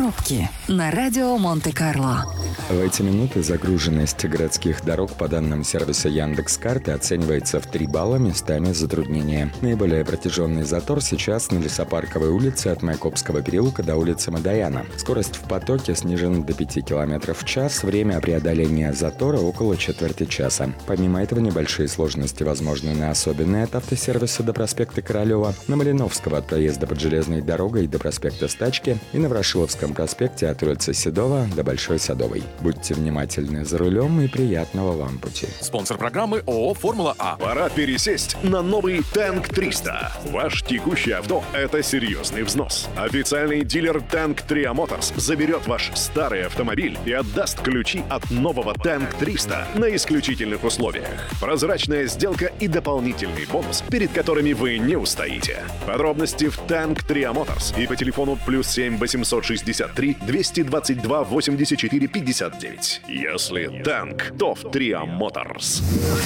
Пробки на радио Монте-Карло. В эти минуты загруженность городских дорог по данным сервиса Яндекс.Карты оценивается в 3 балла, местами затруднения. Наиболее протяженный затор сейчас на Лесопарковой улице от Майкопского переулка до улицы Мадояна. Скорость в потоке снижена до 5 км в час, время преодоления затора около четверти часа. Помимо этого, небольшие сложности возможны на особенной от автосервиса до проспекта Королева, на Малиновского от проезда под железной дорогой до проспекта Стачки и на Ворошиловском проспекте от улицы Седова до Большой Садовой. Будьте внимательны за рулем и приятного вам пути. Спонсор программы ООО «Формула А». Пора пересесть на новый Танк 300. Ваш текущий авто – это серьезный взнос. Официальный дилер Tank Tria Motors заберет ваш старый автомобиль и отдаст ключи от нового Танк 300 на исключительных условиях. Прозрачная сделка и дополнительный бонус, перед которыми вы не устоите. Подробности в Tank Tria Motors и по телефону +7 863 222 84 59. Если танк, то в Tria Motors.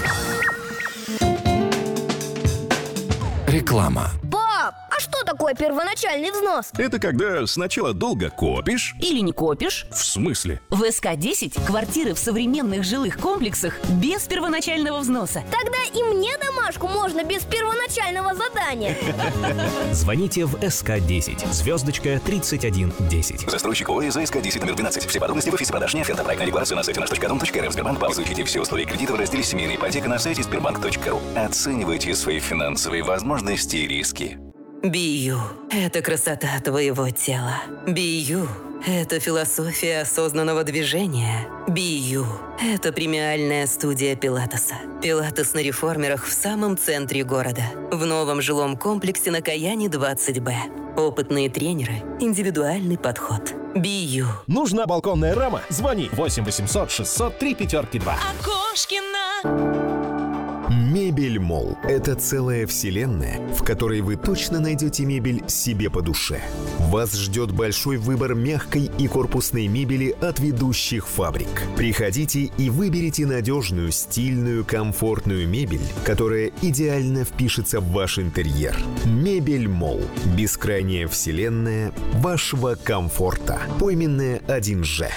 Реклама. Пап, а что такое первоначальный взнос? Это когда сначала долго копишь. Или не копишь. В смысле? В СК-10 квартиры в современных жилых комплексах без первоначального взноса. Тогда и мне домашку можно без первоначального задания. Звоните в СК-10, звездочка 3110. Застройщик ОИ за СК-10 номер 12. Все подробности в офисе продаж НЕФ. Проектная декларация на сайте наш.дом.рф. Сбербанк. Изучите все условия кредита в разделе «Семейная ипотека» на сайте sberbank.ru. Оценивайте свои финансовые возможности и риски. Бию – это красота твоего тела. Бию – это философия осознанного движения. Бию – это премиальная студия Пилатеса. Пилатес на реформерах в самом центре города. В новом жилом комплексе на Каяне 20Б. Опытные тренеры, индивидуальный подход. Бию. Нужна балконная рама? Звони 8 800 600 3542. Окошкина. Мебель Молл – это целая вселенная, в которой вы точно найдете мебель себе по душе. Вас ждет большой выбор мягкой и корпусной мебели от ведущих фабрик. Приходите и выберите надежную, стильную, комфортную мебель, которая идеально впишется в ваш интерьер. Мебель Молл – бескрайняя вселенная вашего комфорта. Пойменная 1Ж.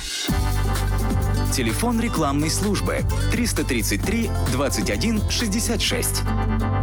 Телефон рекламной службы 333 21 66.